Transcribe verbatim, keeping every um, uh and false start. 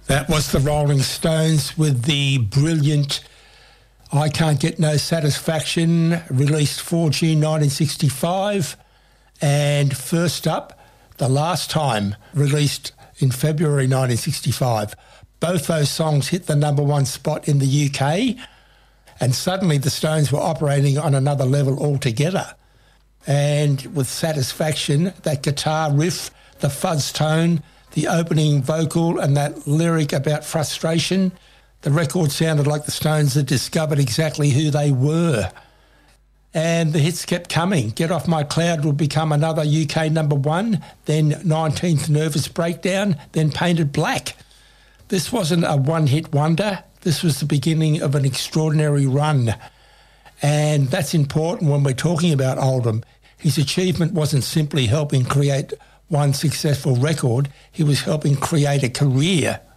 That was the Rolling Stones with the brilliant I Can't Get No Satisfaction, released four June nineteen sixty-five. And first up, The Last Time, released in February nineteen sixty-five. Both those songs hit the number one spot in the U K, and suddenly the Stones were operating on another level altogether. And with Satisfaction, that guitar riff, the fuzz tone, the opening vocal and that lyric about frustration, the record sounded like the Stones had discovered exactly who they were. And the hits kept coming. Get Off My Cloud would become another U K number one, then nineteenth Nervous Breakdown, then Painted Black. This wasn't a one-hit wonder. This was the beginning of an extraordinary run. And that's important when we're talking about Oldham. His achievement wasn't simply helping create one successful record, he was helping create a career.